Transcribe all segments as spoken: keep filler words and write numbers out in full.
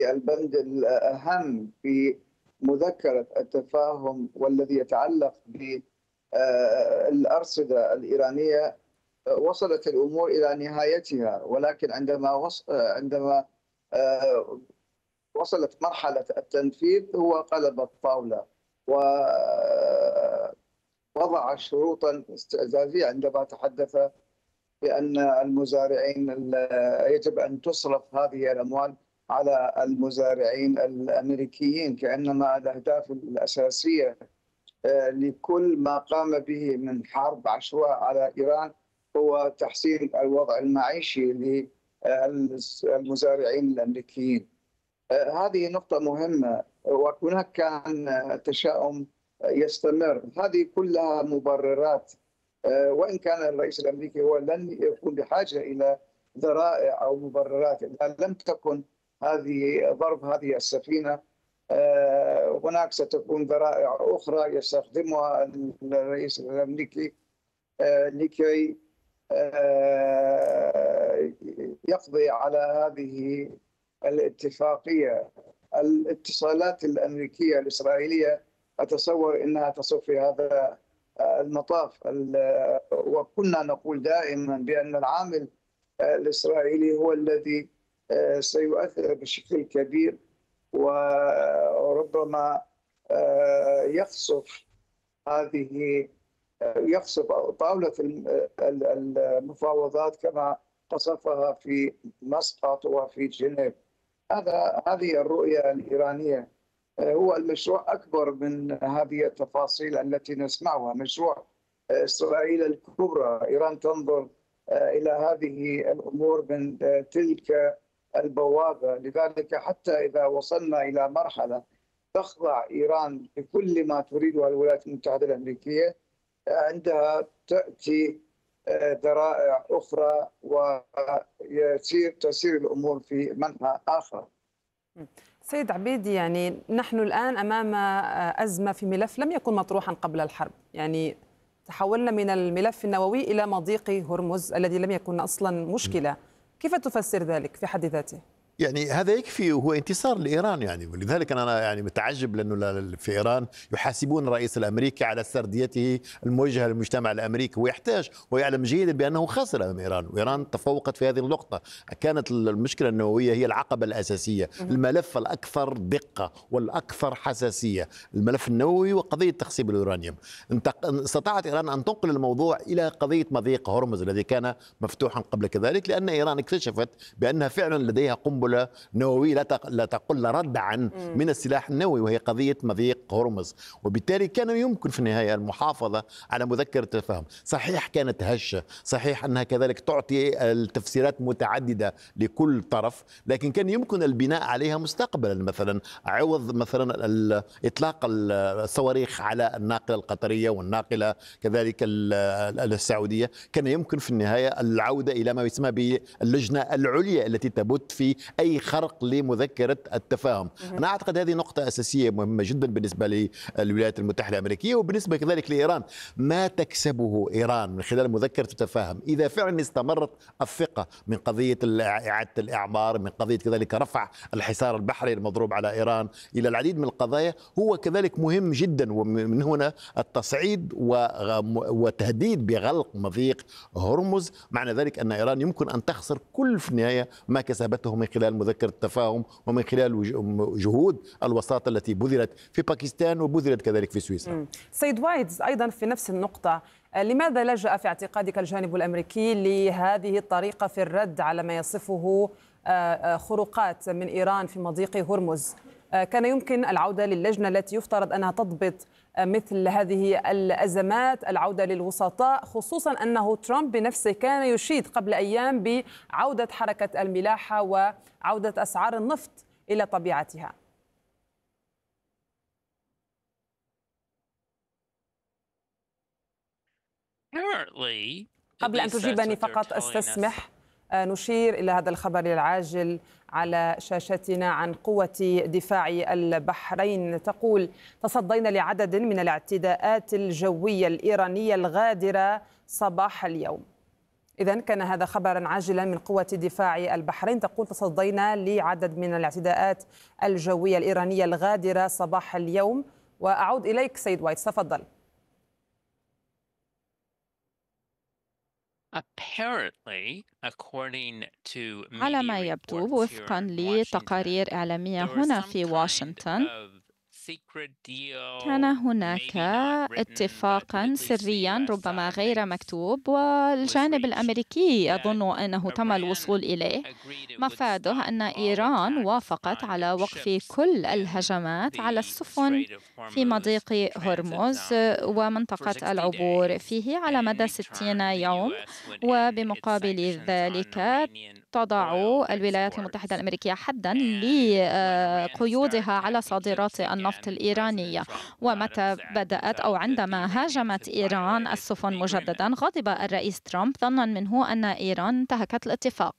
البند الأهم في مذكرة التفاهم والذي يتعلق بالأرصدة الإيرانية وصلت الأمور إلى نهايتها، ولكن عندما وص... عندما وصلت مرحلة التنفيذ هو قلب الطاولة ووضع شروطا استعزازية عندما تحدث بأن المزارعين يجب أن تصرف هذه الأموال على المزارعين الأمريكيين، كأنما الأهداف الأساسية لكل ما قام به من حرب عشواء على إيران هو تحسين الوضع المعيشي للمزارعين الأمريكيين. هذه نقطة مهمة، وهناك كان تشاؤم يستمر. هذه كلها مبررات، وإن كان الرئيس الأمريكي هو لن يكون بحاجة إلى ذرائع أو مبررات. إذا لم تكن هذه ضرب هذه السفينة، هناك ستكون ذرائع أخرى يستخدمها الرئيس الأمريكي لكي يقضي على هذه الاتفاقية. الاتصالات الأمريكية الإسرائيلية أتصور أنها تصل في هذا المطاف، وكنا نقول دائما بأن العامل الإسرائيلي هو الذي سيؤثر بشكل كبير وربما يخسف هذه يخسف طاولة المفاوضات كما قصفها في مسقط وفي جنيف. هذا هذه الرؤية الإيرانية. هو المشروع أكبر من هذه التفاصيل التي نسمعها. مشروع إسرائيل الكبرى، إيران تنظر إلى هذه الأمور من تلك البوابة. لذلك حتى إذا وصلنا إلى مرحلة تخضع إيران بكل ما تريدها الولايات المتحدة الأمريكية، عندها تأتي ذرائع أخرى ويصير تسير الأمور في منحى آخر. سيد عبيدي، يعني نحن الآن أمام أزمة في ملف لم يكن مطروحا قبل الحرب، يعني تحولنا من الملف النووي إلى مضيق هرمز الذي لم يكن أصلا مشكلة. كيف تفسر ذلك في حد ذاته؟ يعني هذا يكفي وهو انتصار لإيران، يعني ولذلك أنا يعني متعجب لأنه في إيران يحاسبون الرئيس الأمريكي على سرديته الموجهة للمجتمع الأمريكي، ويحتاج ويعلم جيدا بأنه خسر أمام إيران، وإيران تفوقت في هذه النقطة. كانت المشكلة النووية هي العقبة الأساسية، الملف الأكثر دقة والأكثر حساسية، الملف النووي وقضية تخصيب اليورانيوم. استطاعت إيران أن تنقل الموضوع إلى قضية مضيق هرمز الذي كان مفتوحا قبل كذلك، لأن إيران اكتشفت بأنها فعلا لديها قنبلة نووي لا تقل ردعا من السلاح النووي، وهي قضية مضيق هرمز. وبالتالي كان يمكن في النهاية المحافظة على مذكرة التفاهم. صحيح كانت هشة، صحيح أنها كذلك تعطي التفسيرات متعددة لكل طرف، لكن كان يمكن البناء عليها مستقبلا، مثلا عوض مثلا إطلاق الصواريخ على الناقلة القطرية والناقلة كذلك السعودية، كان يمكن في النهاية العودة إلى ما يسمى باللجنة العليا التي تبت في أي خرق لمذكرة التفاهم. أنا أعتقد هذه نقطة أساسية مهمة جدا بالنسبة للولايات المتحدة الأمريكية وبالنسبة كذلك لإيران. ما تكسبه إيران من خلال مذكرة التفاهم إذا فعلا استمرت الثقة من قضية إعادة الإعمار، من قضية كذلك رفع الحصار البحري المضروب على إيران، إلى العديد من القضايا، هو كذلك مهم جدا. ومن هنا التصعيد وتهديد بغلق مضيق هرمز، معنى ذلك أن إيران يمكن أن تخسر كل في النهاية ما كسبته من خلال مذكرة التفاهم ومن خلال جهود الوساطة التي بذلت في باكستان وبذلت كذلك في سويسرا. سيد وايدز، أيضا في نفس النقطة، لماذا لجأ في اعتقادك الجانب الأمريكي لهذه الطريقة في الرد على ما يصفه خروقات من إيران في مضيق هرمز؟ كان يمكن العودة للجنة التي يفترض أنها تضبط مثل هذه الأزمات، العودة للوسطاء، خصوصا أنه ترامب بنفسه كان يشيد قبل أيام بعودة حركة الملاحة وعودة أسعار النفط إلى طبيعتها. قبل أن تجيبني فقط استسمح نشير إلى هذا الخبر العاجل على شاشتنا عن قوة دفاع البحرين، تقول: تصدينا لعدد من الاعتداءات الجوية الإيرانية الغادرة صباح اليوم. إذن كان هذا خبرا عاجلا من قوة دفاع البحرين تقول تصدينا لعدد من الاعتداءات الجوية الإيرانية الغادرة صباح اليوم. وأعود إليك سيد وايت، تفضل. على ما يبدو وفقا لتقارير إعلامية هنا في واشنطن، كان هناك اتفاقا سريا ربما غير مكتوب، والجانب الأمريكي يظن أنه تم الوصول إليه، مفاده أن إيران وافقت على وقف كل الهجمات على السفن في مضيق هرمز ومنطقة العبور فيه على مدى ستين يوم، وبمقابل ذلك تضع الولايات المتحدة الأمريكية حداً لقيودها على صادرات النفط الإيرانية. ومتى بدأت أو عندما هاجمت إيران السفن مجدداً، غضب الرئيس ترامب ظناً منه أن إيران انتهكت الاتفاق.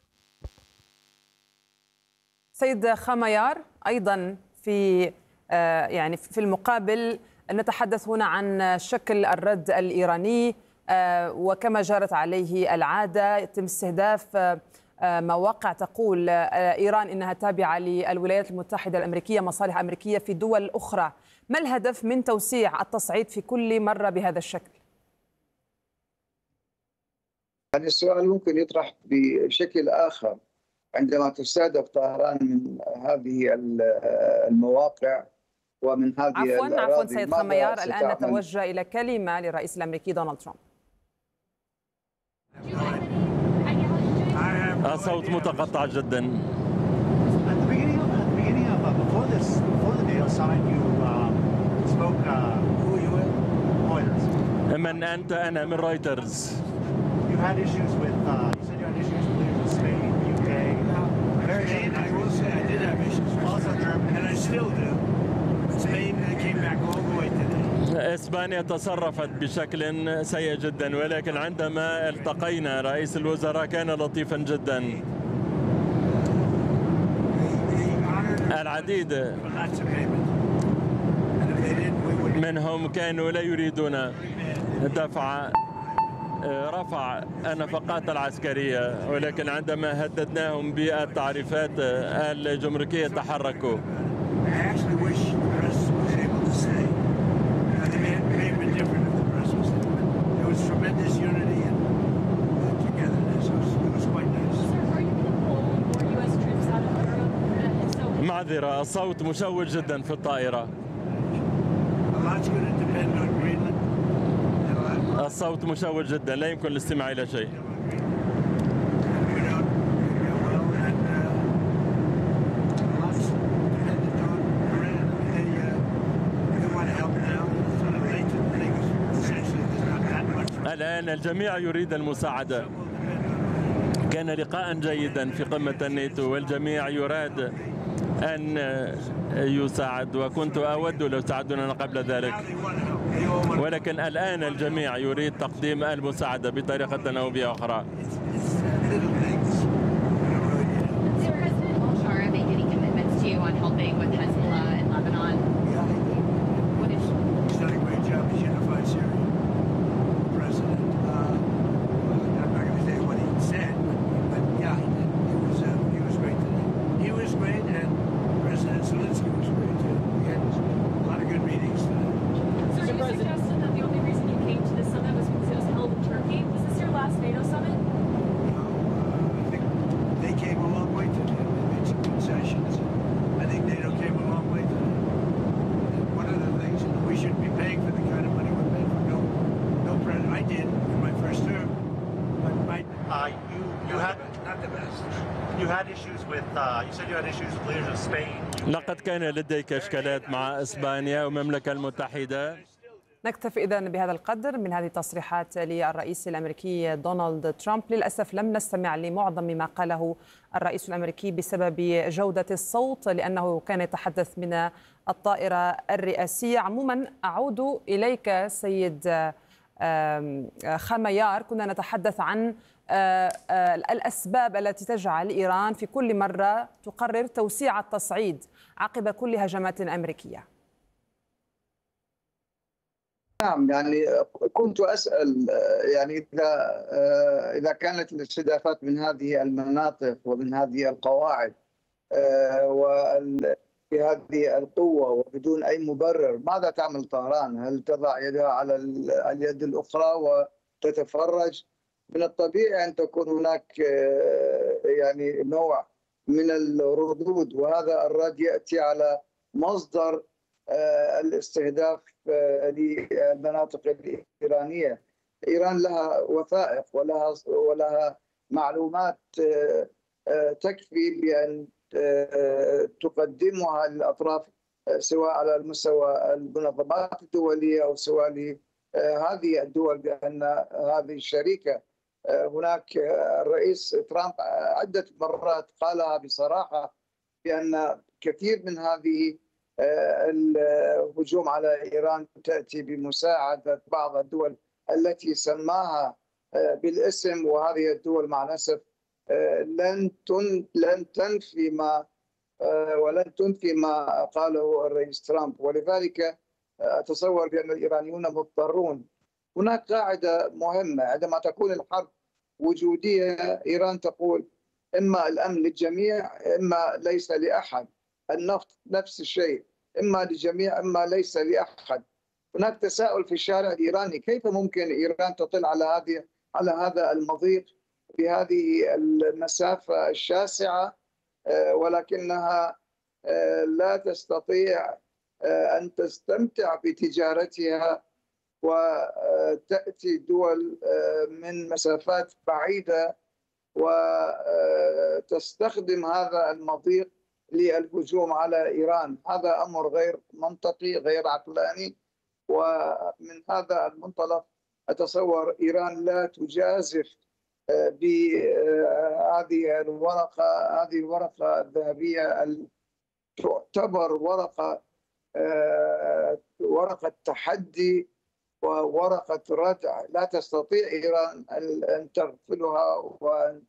سيد خميار، أيضاً في يعني في المقابل نتحدث هنا عن شكل الرد الإيراني، وكما جرت عليه العادة يتم استهداف مواقع تقول إيران إنها تابعة للولايات المتحدة الأمريكية، مصالح أمريكية في دول أخرى. ما الهدف من توسيع التصعيد في كل مرة بهذا الشكل؟ هذا السؤال ممكن يطرح بشكل آخر. عندما تستهدف طهران من هذه المواقع ومن هذه عفوا الأراضي، عفوا سيد خميار، الآن نتوجه إلى كلمة للرئيس الأمريكي دونالد ترامب. الصوت متقطع جدا. من أنت؟ أنا من رويترز. إسبانيا تصرفت بشكل سيء جدا، ولكن عندما التقينا رئيس الوزراء كان لطيفا جدا. العديد منهم كانوا لا يريدون دفع رفع النفقات العسكرية، ولكن عندما هددناهم بالتعريفات الجمركية تحركوا. معذرة، الصوت مشوش جدا في الطائرة. الصوت مشوش جدا، لا يمكن الاستماع إلى شيء. الآن الجميع يريد المساعدة. كان لقاء جيدا في قمة الناتو والجميع يراد أن يساعد، وكنت أود لو ساعدونا قبل ذلك، ولكن الآن الجميع يريد تقديم المساعدة بطريقة أو بأخرى. لقد كان لديك إشكالات مع إسبانيا والمملكة المتحدة. نكتفي إذن بهذا القدر من هذه التصريحات للرئيس الأمريكي دونالد ترامب. للأسف لم نستمع لمعظم ما قاله الرئيس الأمريكي بسبب جودة الصوت، لأنه كان يتحدث من الطائرة الرئاسية. عموما أعود إليك سيد خميار، كنا نتحدث عن الأسباب التي تجعل إيران في كل مرة تقرر توسيع التصعيد عقب كل هجمات أمريكية. نعم، يعني كنت أسأل يعني إذا إذا كانت الاستهدافات من هذه المناطق ومن هذه القواعد وبهذه القوة وبدون أي مبرر، ماذا تعمل طهران؟ هل تضع يدها على اليد الأخرى وتتفرج؟ من الطبيعي أن تكون هناك يعني نوع من الردود، وهذا الرد يأتي على مصدر الاستهداف للمناطق الإيرانية. إيران لها وثائق ولها ولها معلومات تكفي بأن تقدمها للأطراف، سواء على المستوى المنظمات الدولية أو سواء لهذه الدول، بأن هذه الشركة هناك الرئيس ترامب عدة مرات قالها بصراحة بأن كثير من هذه الهجوم على إيران تأتي بمساعدة بعض الدول التي سماها بالاسم، وهذه الدول مع الأسف لن لن تنفي ما ولن تنفي ما قاله الرئيس ترامب. ولذلك أتصور بأن الإيرانيون مضطرون. هناك قاعدة مهمة عندما تكون الحرب وجودية، إيران تقول إما الأمن للجميع إما ليس لأحد. النفط نفس الشيء، إما للجميع إما ليس لأحد. هناك تساؤل في الشارع الإيراني، كيف ممكن إيران تطل على هذه على هذا المضيق بهذه المسافة الشاسعة ولكنها لا تستطيع أن تستمتع بتجارتها، وتأتي دول من مسافات بعيدة وتستخدم هذا المضيق للهجوم على إيران؟ هذا أمر غير منطقي غير عقلاني. ومن هذا المنطلق أتصور إيران لا تجازف بهذه الورقة هذه الورقة الذهبية، تعتبر ورقة ورقة تحدي وورقة ردع، لا تستطيع إيران أن تغفلها وأن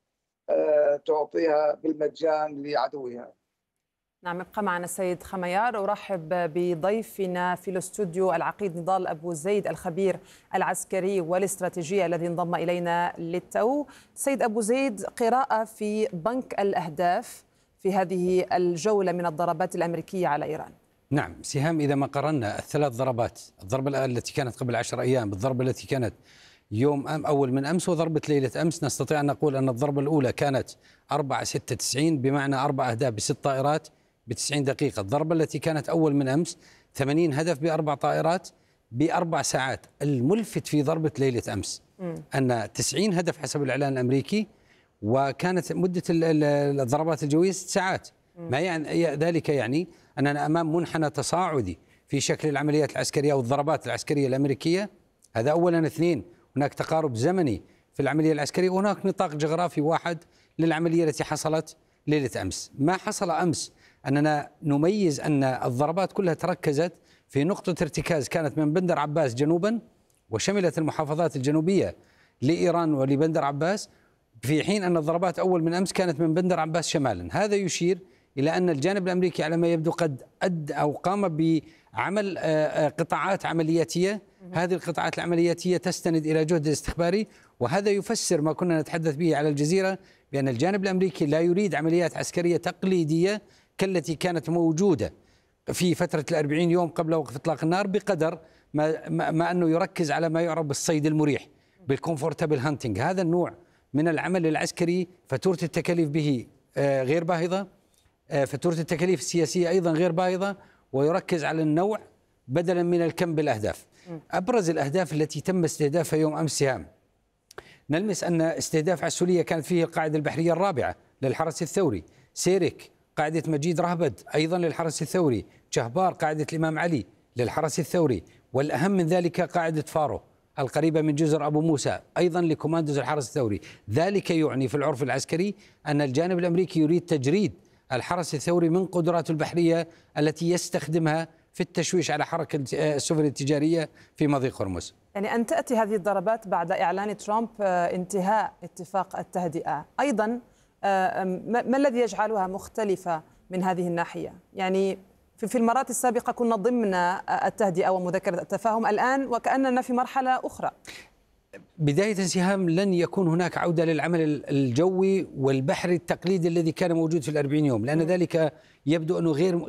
تعطيها بالمجان لعدوها. نعم، يبقى معنا السيد خميار. أرحب بضيفنا في الاستوديو العقيد نضال أبو زيد، الخبير العسكري والاستراتيجي الذي انضم إلينا للتو. سيد أبو زيد، قراءة في بنك الأهداف في هذه الجولة من الضربات الأمريكية على إيران. نعم سهام، إذا ما قررنا الثلاث ضربات، الضربة التي كانت قبل عشر أيام بالضربة التي كانت يوم أم أول من أمس وضربة ليلة أمس، نستطيع أن نقول أن الضربة الأولى كانت أربعة ستة تسعين، بمعنى أربع أهداف بست طائرات بتسعين دقيقة. الضربة التي كانت أول من أمس ثمانين هدف بأربع طائرات بأربع ساعات. الملفت في ضربة ليلة أمس م. أن تسعين هدف حسب الإعلان الأمريكي، وكانت مدة الضربات الجوية ست ساعات. م. ما يعني ذلك يعني أننا أمام منحنى تصاعدي في شكل العمليات العسكرية والضربات العسكرية الأمريكية. هذا أولا. اثنين، هناك تقارب زمني في العملية العسكرية، وهناك نطاق جغرافي واحد للعملية التي حصلت ليلة أمس. ما حصل أمس أننا نميز أن الضربات كلها تركزت في نقطة ارتكاز كانت من بندر عباس جنوبا، وشملت المحافظات الجنوبية لإيران ولبندر عباس، في حين أن الضربات أول من أمس كانت من بندر عباس شمالا. هذا يشير إلى أن الجانب الأمريكي على ما يبدو قد أد أو قام بعمل قطاعات عملياتية. هذه القطاعات العملياتية تستند إلى جهد استخباري، وهذا يفسر ما كنا نتحدث به على الجزيرة بأن الجانب الأمريكي لا يريد عمليات عسكرية تقليدية كالتي كانت موجودة في فترة الأربعين يوم قبل وقف إطلاق النار، بقدر ما, ما أنه يركز على ما يعرف بالصيد المريح، بالكونفورتابل هانتنج. هذا النوع من العمل العسكري فاتورة التكاليف به غير باهظة، فاتورة التكاليف السياسية أيضا غير باهظة، ويركز على النوع بدلا من الكم بالأهداف. أبرز الأهداف التي تم استهدافها يوم أمس سهام، نلمس أن استهداف عسولية كانت فيه القاعدة البحرية الرابعة للحرس الثوري، سيرك قاعدة مجيد رهبد أيضا للحرس الثوري، شهبار قاعدة الإمام علي للحرس الثوري، والأهم من ذلك قاعدة فارو القريبة من جزر أبو موسى أيضا لكوماندوز الحرس الثوري. ذلك يعني في العرف العسكري أن الجانب الأمريكي يريد تجريد الحرس الثوري من قدراته البحرية التي يستخدمها في التشويش على حركة السفن التجارية في مضيق هرمز. يعني أن تأتي هذه الضربات بعد إعلان ترامب انتهاء اتفاق التهدئة، أيضا ما الذي يجعلها مختلفة من هذه الناحية؟ يعني في المرات السابقة كنا ضمن التهدئة ومذكرة التفاهم، الآن وكأننا في مرحلة أخرى. بداية سهام لن يكون هناك عودة للعمل الجوي والبحري التقليدي الذي كان موجود في الأربعين يوم، لأن ذلك يبدو أنه غير